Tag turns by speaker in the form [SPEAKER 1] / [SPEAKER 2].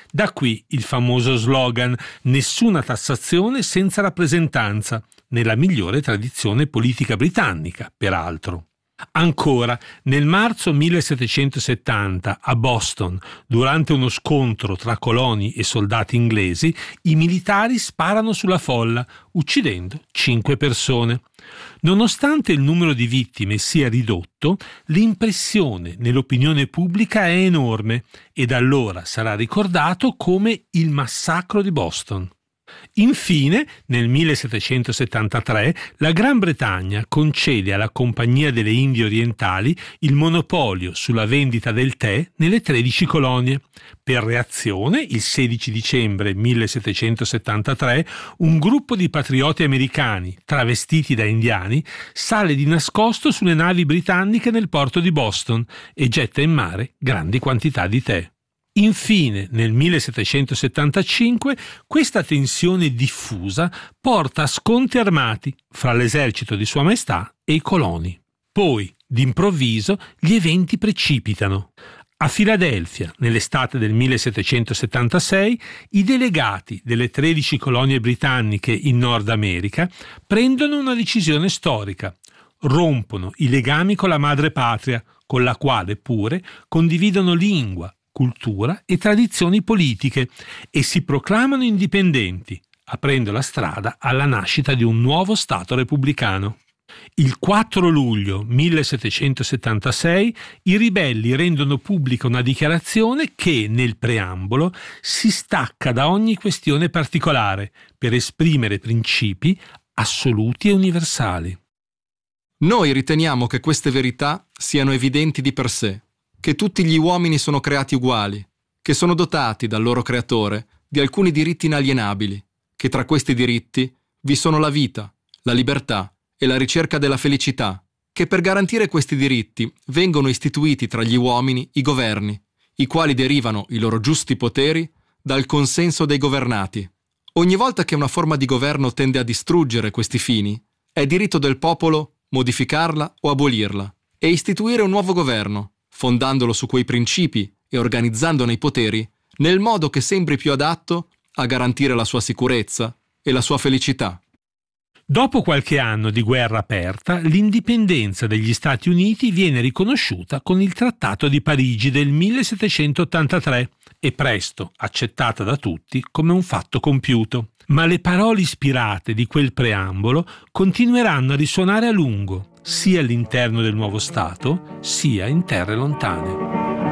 [SPEAKER 1] Da qui il famoso slogan «Nessuna tassazione senza rappresentanza», nella migliore tradizione politica britannica, peraltro. Ancora, nel marzo 1770 a Boston, durante uno scontro tra coloni e soldati inglesi, i militari sparano sulla folla, uccidendo 5 persone. Nonostante il numero di vittime sia ridotto, l'impressione nell'opinione pubblica è enorme e da allora sarà ricordato come il massacro di Boston. Infine, nel 1773, la Gran Bretagna concede alla Compagnia delle Indie Orientali il monopolio sulla vendita del tè nelle 13 colonie. Per reazione, il 16 dicembre 1773, un gruppo di patrioti americani, travestiti da indiani, sale di nascosto sulle navi britanniche nel porto di Boston e getta in mare grandi quantità di tè. Infine, nel 1775, questa tensione diffusa porta a scontri armati fra l'esercito di Sua Maestà e i coloni. Poi, d'improvviso, gli eventi precipitano. A Filadelfia, nell'estate del 1776, i delegati delle 13 colonie britanniche in Nord America prendono una decisione storica. Rompono i legami con la madrepatria, con la quale pure condividono lingua, cultura e tradizioni politiche, e si proclamano indipendenti, aprendo la strada alla nascita di un nuovo Stato repubblicano. Il 4 luglio 1776 i ribelli rendono pubblica una dichiarazione che, nel preambolo, si stacca da ogni questione particolare per esprimere principi assoluti e universali.
[SPEAKER 2] Noi riteniamo che queste verità siano evidenti di per sé, che tutti gli uomini sono creati uguali, che sono dotati dal loro creatore di alcuni diritti inalienabili, che tra questi diritti vi sono la vita, la libertà e la ricerca della felicità, che per garantire questi diritti vengono istituiti tra gli uomini i governi, i quali derivano i loro giusti poteri dal consenso dei governati. Ogni volta che una forma di governo tende a distruggere questi fini, è diritto del popolo modificarla o abolirla e istituire un nuovo governo, fondandolo su quei principi e organizzandone i poteri nel modo che sembri più adatto a garantire la sua sicurezza e la sua felicità.
[SPEAKER 1] Dopo qualche anno di guerra aperta, l'indipendenza degli Stati Uniti viene riconosciuta con il Trattato di Parigi del 1783 e presto accettata da tutti come un fatto compiuto. Ma le parole ispirate di quel preambolo continueranno a risuonare a lungo, sia all'interno del nuovo Stato, sia in terre lontane.